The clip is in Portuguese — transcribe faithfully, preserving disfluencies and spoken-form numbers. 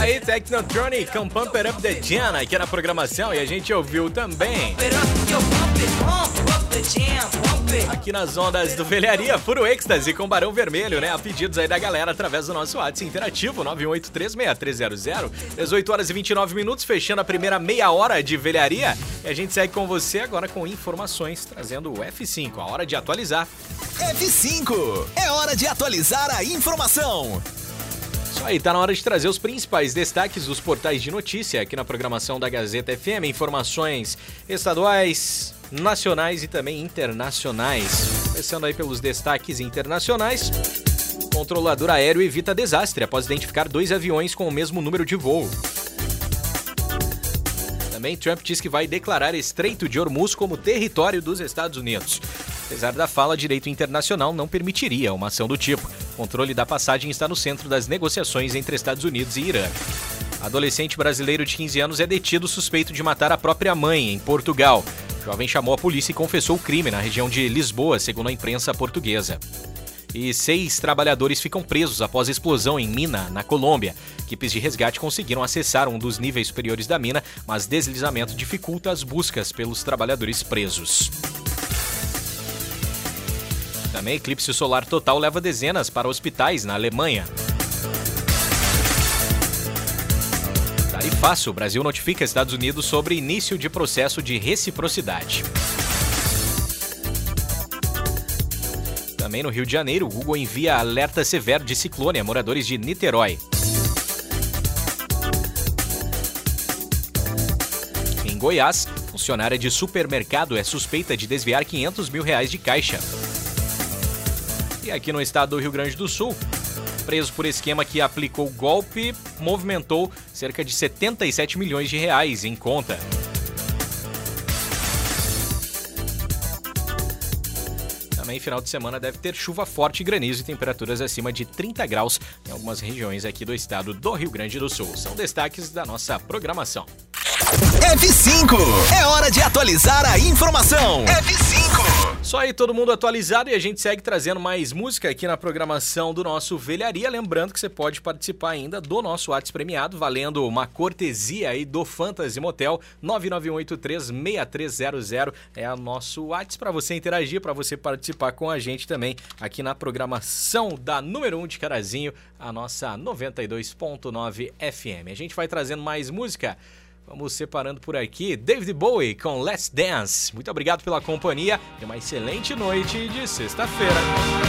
Aí, Technotronic com Pump It Up The Jam aqui na programação, e a gente ouviu também aqui nas ondas do Velharia, Puro Êxtase com Barão Vermelho, né? A pedidos aí da galera através do nosso WhatsApp interativo, nove um oito três seis três zero zero, dezoito horas e vinte e nove minutos, fechando a primeira meia hora de Velharia. E a gente segue com você agora com informações, trazendo o F cinco, a hora de atualizar. F cinco, é hora de atualizar a informação. Isso aí, tá na hora de trazer os principais destaques dos portais de notícia aqui na programação da Gazeta F M, informações estaduais, nacionais e também internacionais. Começando aí pelos destaques internacionais. Controlador aéreo evita desastre após identificar dois aviões com o mesmo número de voo. Também Trump diz que vai declarar Estreito de Hormuz como território dos Estados Unidos. Apesar da fala, direito internacional não permitiria uma ação do tipo. O controle da passagem está no centro das negociações entre Estados Unidos e Irã. Adolescente brasileiro de quinze anos é detido suspeito de matar a própria mãe em Portugal. O jovem chamou a polícia e confessou o crime na região de Lisboa, segundo a imprensa portuguesa. E seis trabalhadores ficam presos após explosão em mina, na Colômbia. Equipes de resgate conseguiram acessar um dos níveis superiores da mina, mas deslizamento dificulta as buscas pelos trabalhadores presos. Também eclipse solar total leva dezenas para hospitais na Alemanha. Tarifaço, o Brasil notifica Estados Unidos sobre início de processo de reciprocidade. Também no Rio de Janeiro, o Google envia alerta severo de ciclone a moradores de Niterói. Em Goiás, funcionária de supermercado é suspeita de desviar quinhentos mil reais de caixa. E aqui no estado do Rio Grande do Sul, preso por esquema que aplicou golpe, movimentou cerca de setenta e sete milhões de reais em conta. Também final de semana deve ter chuva forte e granizo e temperaturas acima de trinta graus em algumas regiões aqui do estado do Rio Grande do Sul. São destaques da nossa programação. F cinco, é hora de atualizar a informação. F cinco. Só aí, todo mundo atualizado, e a gente segue trazendo mais música aqui na programação do nosso Velharia. Lembrando que você pode participar ainda do nosso WhatsApp premiado, valendo uma cortesia aí do Fantasy Motel. Nove nove um oito três seis três zero zero é o nosso WhatsApp para você interagir, para você participar com a gente também aqui na programação da número um de Carazinho, a nossa noventa e dois ponto nove F M. A gente vai trazendo mais música. Vamos separando por aqui, David Bowie com Let's Dance. Muito obrigado pela companhia e uma excelente noite de sexta-feira.